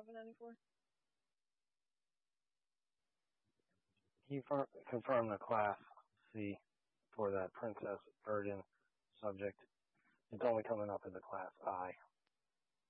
1194. Can you confirm the class C for that Princess Virgin subject? It's only coming up as a class I.